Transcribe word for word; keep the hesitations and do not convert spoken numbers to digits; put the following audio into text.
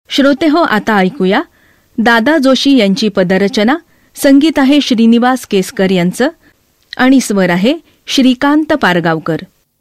श्रोतेहो, आता ऐकूया दादा जोशी यांची पदरचना. संगीत आहे श्रीनिवास केसकर यांचं आणि स्वर आहे श्रीकांत पारगावकर.